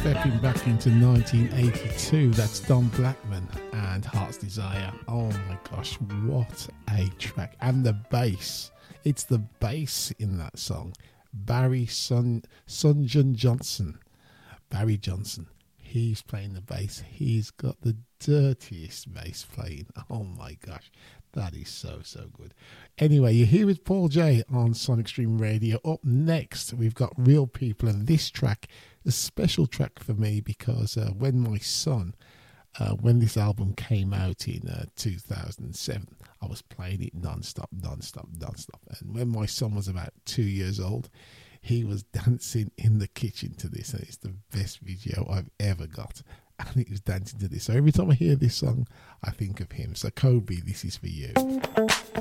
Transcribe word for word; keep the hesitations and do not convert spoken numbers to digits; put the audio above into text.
Stepping back into nineteen eighty-two, that's Don Blackman and Heart's Desire. Oh my gosh, what a track. And the bass, it's the bass in that song. Barry Sun Sunjun Johnson, Barry Johnson, he's playing the bass. He's got the dirtiest bass playing. Oh my gosh, that is so, so good. Anyway, you're here with Paul J on Sonic Stream Radio. Up next, we've got Real People, and this track, a special track for me because uh, when my son, uh, when this album came out in uh, two thousand seven, I was playing it non-stop, non-stop, non-stop. And when my son was about two years old, he was dancing in the kitchen to this, and it's the best video I've ever got. And he was dancing to this. So every time I hear this song, I think of him. So Kobe, this is for you.